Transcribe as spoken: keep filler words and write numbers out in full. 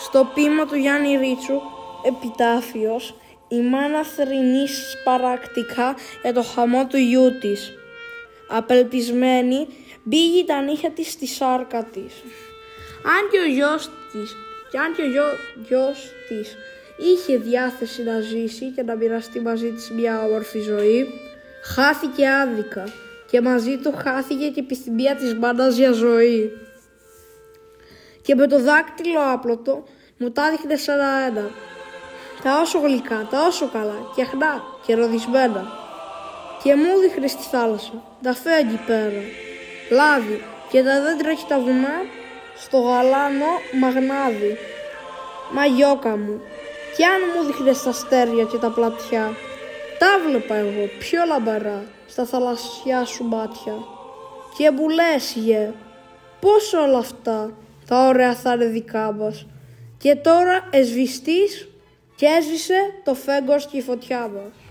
Στο ποίημα του Γιάννη Ρίτσου, «Επιτάφιος», η μάνα θρηνεί σπαρακτικά για το χαμό του γιού της. Απελπισμένη, μπήγει τα νύχια της στη σάρκα της. Αν και ο γιος της, και αν και ο γιο, γιος της είχε διάθεση να ζήσει και να μοιραστεί μαζί της μια όμορφη ζωή, χάθηκε άδικα και μαζί του χάθηκε και η επιθυμία της μάνας για ζωή. Και με το δάκτυλο άπλωτο μου τα δείχνε σαν ένα. Τα όσο γλυκά, τα όσο καλά, και αχνά και ροδισμένα. Και μου δείχνε στη θάλασσα, τα φέγγι πέρα, λάδι και τα δέντρα και τα βουνά στο γαλάνο μαγνάδι. Μα γιώκα μου, κι αν μου δείχνες τα αστέρια και τα πλατιά, τα βλέπα εγώ πιο λαμπερά στα θαλασσιά σου μάτια. Και μου λες, γε, πώς όλα αυτά τα ωραία θα είναι δικά μας. Και τώρα εσβηστείς και έσβησε το φέγγος και η φωτιά μας.